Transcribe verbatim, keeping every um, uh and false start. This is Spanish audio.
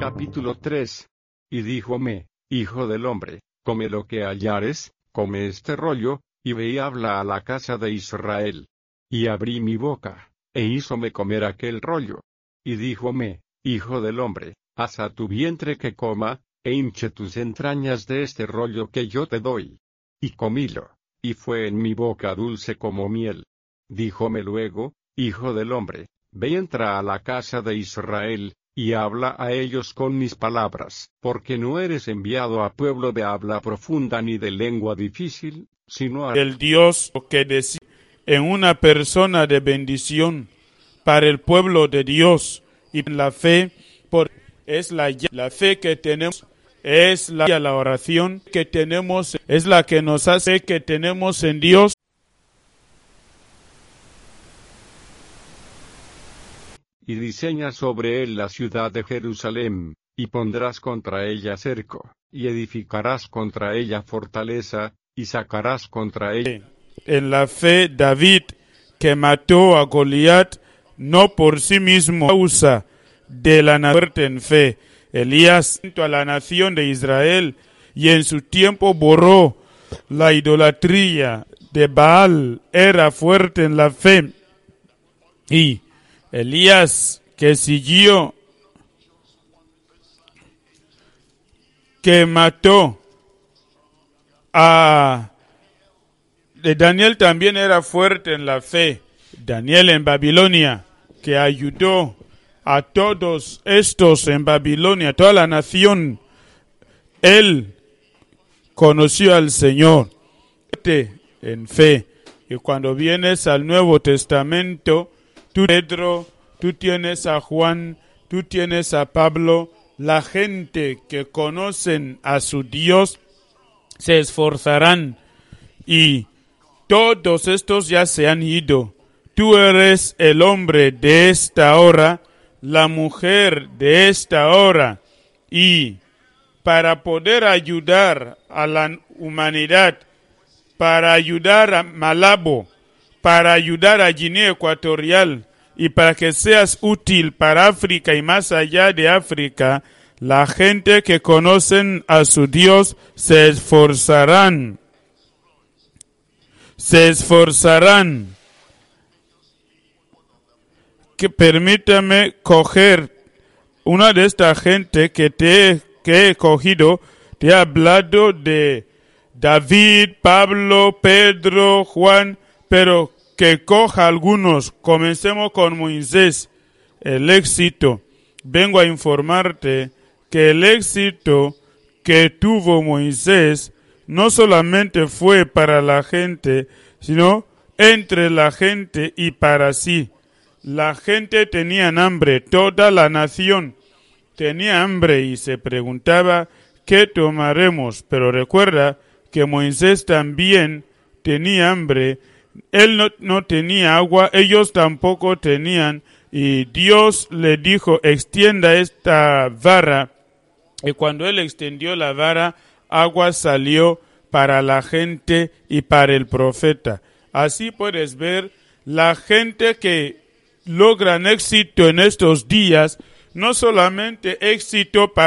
Capítulo tres. Y díjome, hijo del hombre, come lo que hallares, come este rollo, y ve y habla a la casa de Israel. Y abrí mi boca, e hízome comer aquel rollo. Y díjome, hijo del hombre, haz a tu vientre que coma, e hinche tus entrañas de este rollo que yo te doy. Y comílo, y fue en mi boca dulce como miel. Díjome luego, hijo del hombre, ve y entra a la casa de Israel, y habla a ellos con mis palabras, porque no eres enviado a pueblo de habla profunda ni de lengua difícil, sino a el Dios que decide en una persona de bendición para el pueblo de Dios. Y la fe por, es la, la fe que tenemos, es la, la oración que tenemos, es la que nos hace que tenemos en Dios. Y diseña sobre él la ciudad de Jerusalén, y pondrás contra ella cerco, y edificarás contra ella fortaleza, y sacarás contra ella. En la fe David, que mató a Goliat, no por sí mismo, causa de la fuerte en fe. Elías a la nación de Israel, y en su tiempo borró la idolatría de Baal, era fuerte en la fe. Y Elías, que siguió, que mató a de Daniel, también era fuerte en la fe. Daniel en Babilonia, que ayudó a todos estos en Babilonia, toda la nación. Él conoció al Señor en fe. Y cuando vienes al Nuevo Testamento, tú, Pedro, tú tienes a Juan, tú tienes a Pablo, la gente que conocen a su Dios se esforzarán, y todos estos ya se han ido. Tú eres el hombre de esta hora, la mujer de esta hora, y para poder ayudar a la humanidad, para ayudar a Malabo, para ayudar a Guinea Ecuatorial, y para que seas útil para África y más allá de África, la gente que conocen a su Dios se esforzarán. Se esforzarán. Que permítame coger una de esta gente que te he, que he cogido. Te he hablado de David, Pablo, Pedro, Juan, pero que coja algunos. Comencemos con Moisés. El éxito. Vengo a informarte que el éxito que tuvo Moisés no solamente fue para la gente, sino entre la gente y para sí. La gente tenía hambre, toda la nación tenía hambre y se preguntaba, ¿qué tomaremos? Pero recuerda que Moisés también tenía hambre. Él no, no tenía agua, ellos tampoco tenían, y Dios le dijo, extienda esta vara, y cuando él extendió la vara, agua salió para la gente y para el profeta. Así puedes ver, la gente que logran éxito en estos días, no solamente éxito para